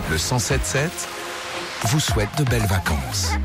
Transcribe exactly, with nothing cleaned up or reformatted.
Le cent sept sept vous souhaite de belles vacances.